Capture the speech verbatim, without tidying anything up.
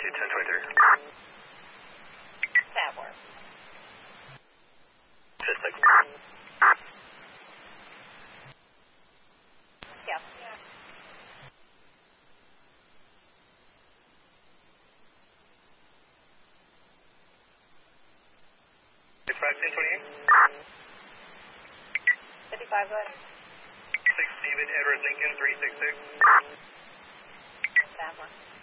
to ten twenty-three. That works. Just like. Yeah. fifty-five, ten twenty-eight. fifty-five, go ahead. six David Edward Lincoln, three six six. That works.